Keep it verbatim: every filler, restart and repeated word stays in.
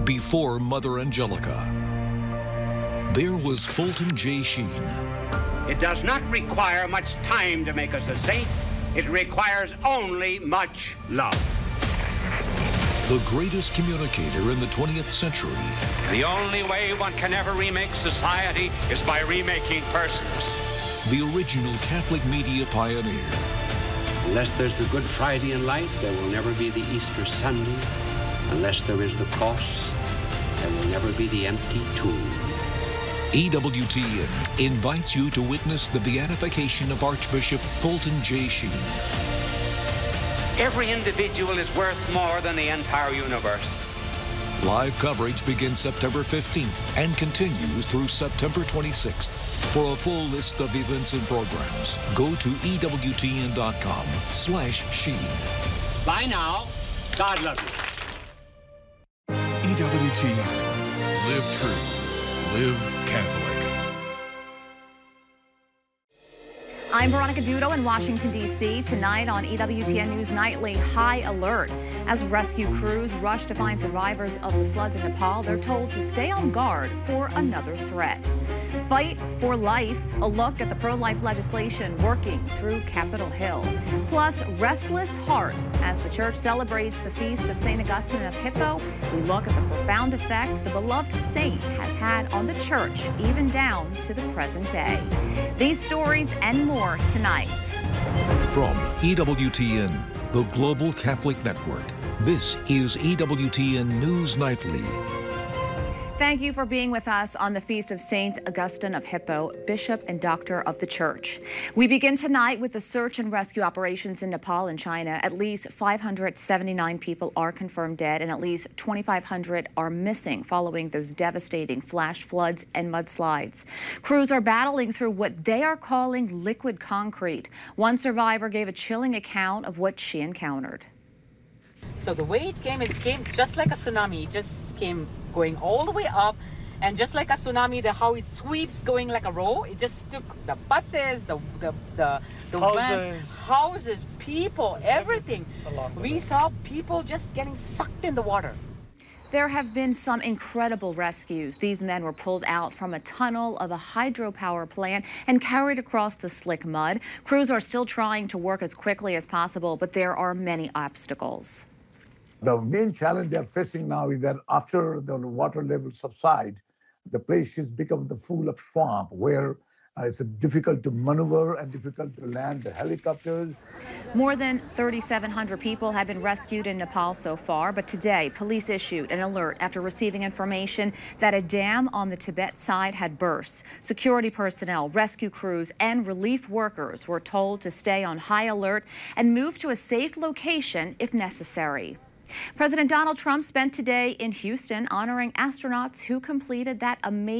before Mother Angelica, there was Fulton J. Sheen. It does not require much time to make us a saint. It requires only much love. The greatest communicator in the twentieth century. The only way one can ever remake society is by remaking persons. The original Catholic media pioneer. Unless there's the Good Friday in life, there will never be the Easter Sunday. Unless there is the cross, there will never be the empty tomb. E W T N invites you to witness the beatification of Archbishop Fulton J. Sheen. Every individual is worth more than the entire universe. Live coverage begins September fifteenth and continues through September twenty-sixth. For a full list of events and programs, go to E W T N dot com slash Sheen. Bye now. God love you. E W T N. Live true. Live Catholic. I'm Veronica Dudo in Washington, D C Tonight on E W T N News Nightly, high alert. As rescue crews rush to find survivors of the floods in Nepal, they're told to stay on guard for another threat. Fight for life, a look at the pro-life legislation working through Capitol Hill. Plus, restless heart as the church celebrates the feast of Saint Augustine of Hippo. We look at the profound effect the beloved saint has had on the church, even down to the present day. These stories and more tonight. From E W T N, the Global Catholic Network, this is E W T N News Nightly. Thank you for being with us on the Feast of Saint Augustine of Hippo, Bishop and Doctor of the Church. We begin tonight with the search and rescue operations in Nepal and China. At least five hundred seventy-nine people are confirmed dead and at least twenty-five hundred are missing following those devastating flash floods and mudslides. Crews are battling through what they are calling liquid concrete. One survivor gave a chilling account of what she encountered. So the way it came is came just like a tsunami. It just came going all the way up, and just like a tsunami, the how it sweeps going like a row, it just took the buses, the the the, the houses. vans, houses, people, everything. We saw people just getting sucked in the water. There have been some incredible rescues. These men were pulled out from a tunnel of a hydropower plant and carried across the slick mud. Crews are still trying to work as quickly as possible, but there are many obstacles. The main challenge they're facing now is that after the water level subsides, the place has become the full of swamp where uh, it's difficult to maneuver and difficult to land the helicopters. More than thirty-seven hundred people have been rescued in Nepal so far, but today police issued an alert after receiving information that a dam on the Tibet side had burst. Security personnel, rescue crews, and relief workers were told to stay on high alert and move to a safe location if necessary. President Donald Trump spent today in Houston honoring astronauts who completed that amazing